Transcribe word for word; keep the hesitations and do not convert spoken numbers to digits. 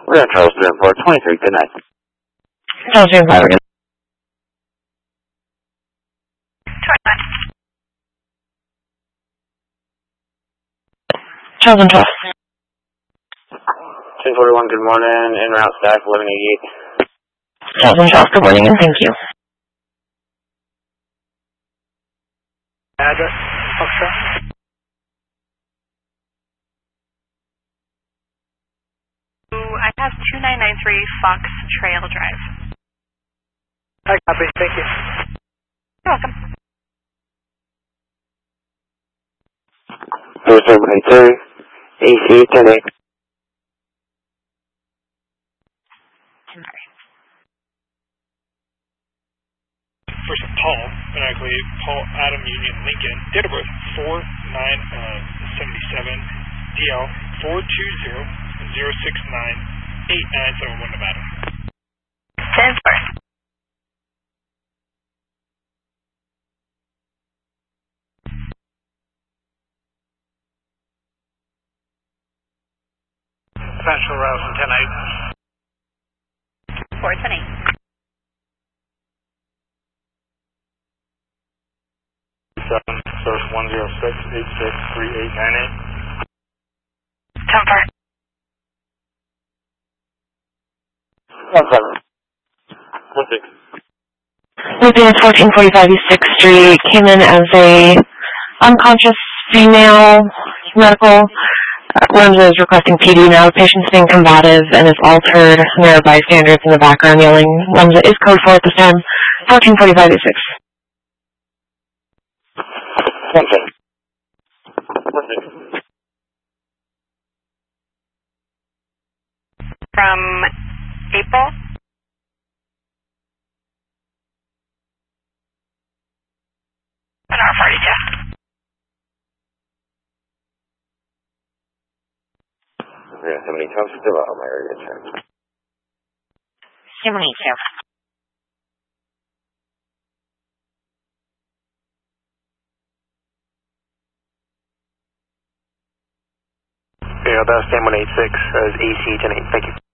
We're at Charles three four twenty-three. Good night. Charles three four. Charles and Charles. ten forty-one, good morning. En route staff, eleven eighty-eight. Charles and Charles, good morning, and thank you. Address, Foxtrot. I have two nine nine three Fox Trail Drive. I copy, thank you. You're welcome. Four seven eight two, A C ten eight. First, Paul, phonetically Paul Adam Union Lincoln, date of birth four nine seventy-seven, D L four two zero zero six nine eight nine seven one, Nevada. ten four. Central Rouse and ten eight. four ten eight. Seven, source one zero six eight six three eight nine eight. ten four. One seven. One six. Lieutenant fourteen forty-five East sixth Street came in as a unconscious female medical. Uh, Ramza is requesting P D now. The patient's being combative and is altered. There are bystanders in the background yelling. Ramza is code four at this time. fourteen forty-five East sixth. One six. One six. From April? An hour forty-two. Yeah, seventy-two. I'm still out of my area check. seventy-two. Yeah, that's ten one eight six, as A C ten eight, thank you.